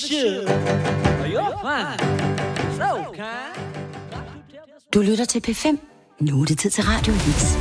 chill. You're fine. So kind. Du lytter til P5. Nu er det tid til Radio Hits.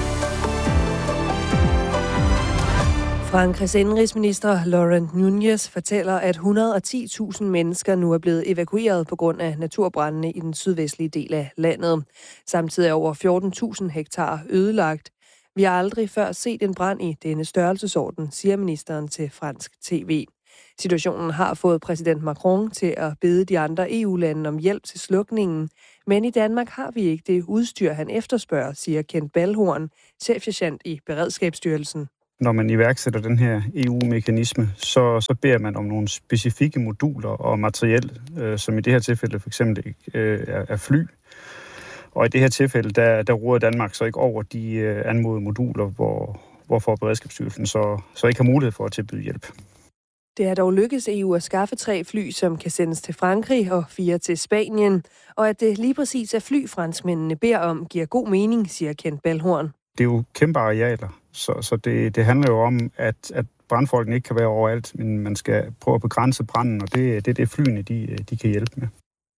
Frankrigs indenrigsminister Laurent Nunez fortæller, at 110.000 mennesker nu er blevet evakueret på grund af naturbrændene i den sydvestlige del af landet. Samtidig er over 14.000 hektar ødelagt. Vi har aldrig før set en brand i denne størrelsesorden, siger ministeren til fransk tv. Situationen har fået præsident Macron til at bede de andre EU-lande om hjælp til slukningen, men i Danmark har vi ikke det udstyr, han efterspørger, siger Kent Balhorn, chefsergent i Beredskabsstyrelsen. Når man iværksætter den her EU-mekanisme, så beder man om nogle specifikke moduler og materiel, som i det her tilfælde for eksempel er fly. Og i det her tilfælde, der råder Danmark så ikke over de anmodede moduler, hvorfor Beredskabsstyrelsen så ikke har mulighed for at tilbyde hjælp. Det er dog lykkedes EU at skaffe 3 fly, som kan sendes til Frankrig og 4 til Spanien. Og at det lige præcis er fly, franskmændene beder om, giver god mening, siger Kent Balhorn. Det er jo kæmpe arealer, så det handler jo om, at brandfolkene ikke kan være overalt, men man skal prøve at begrænse branden, og det er det flyene, de kan hjælpe med.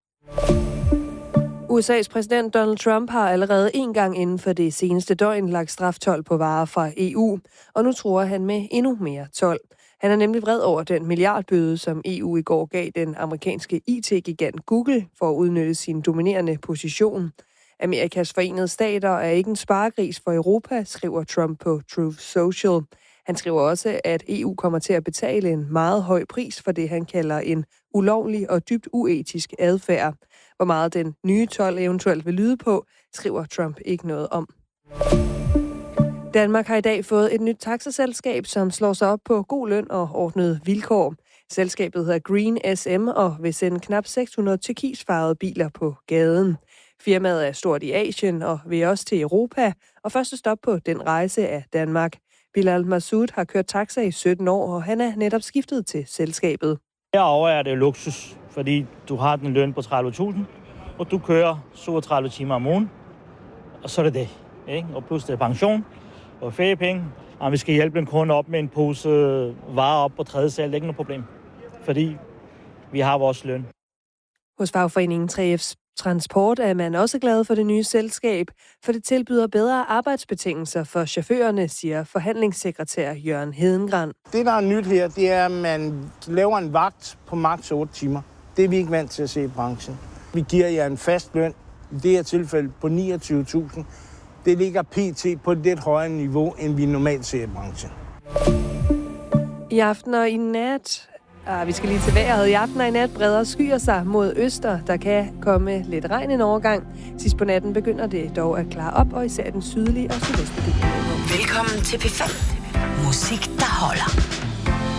USA's præsident Donald Trump har allerede en gang inden for det seneste døgn lagt straftold på varer fra EU, og nu truer han med endnu mere told. Han er nemlig vred over den milliardbøde, som EU i går gav den amerikanske IT-gigant Google for at udnytte sin dominerende position. Amerikas Forenede Stater er ikke en sparegris for Europa, skriver Trump på Truth Social. Han skriver også, at EU kommer til at betale en meget høj pris for det, han kalder en ulovlig og dybt uetisk adfærd. Hvor meget den nye told eventuelt vil lyde på, skriver Trump ikke noget om. Danmark har i dag fået et nyt taxaselskab, som slår sig op på god løn og ordnede vilkår. Selskabet hedder Green SM og vil sende knap 600 turkisfarvede biler på gaden. Firmaet er stort i Asien og vil også til Europa, og første stop på den rejse er Danmark. Bilal Massoud har kørt taxa i 17 år, og han er netop skiftet til selskabet. Herover er det luksus, fordi du har den løn på 30.000, og du kører 37 timer om ugen, og så er det det. Ikke? Og plus det er pension og feriepenge, og vi skal hjælpe en kunde op med en pose varer op på 3. sal. Det er ikke noget problem, fordi vi har vores løn. Hos fagforeningen 3F's Transport er man også glad for det nye selskab, for det tilbyder bedre arbejdsbetingelser for chaufførerne, siger forhandlingssekretær Jørgen Hedengran. Det, der er nyt her, det er, at man laver en vagt på maks 8 timer. Det er vi ikke vant til at se i branchen. Vi giver jer en fast løn, i det her tilfælde på 29.000. Det ligger pt. På et lidt højere niveau, end vi normalt ser i branchen. I aften og i nat... Vi skal lige til vejret. I aften og i nat breder skyer sig mod øster. Der kan komme lidt regn en overgang. Sidst på natten begynder det dog at klare op, og især den sydlige og sydvestlige del. Velkommen til P5. Musik, der holder.